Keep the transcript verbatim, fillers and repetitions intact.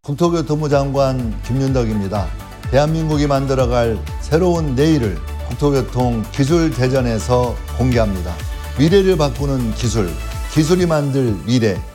국토교통부 장관 김윤덕입니다. 대한민국이 만들어갈 새로운 내일을 국토교통기술대전에서 공개합니다. 미래를 바꾸는 기술, 기술이 만들 미래.